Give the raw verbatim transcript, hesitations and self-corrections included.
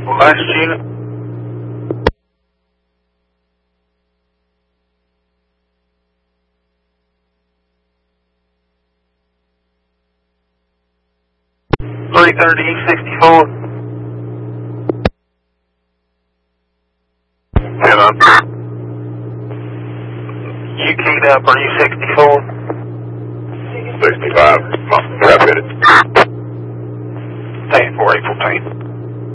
Last unit. three thirty, sixty-four. ten on. You keyed up, are you sixty-four? sixty-five. Traffic. ten four, eight fourteen.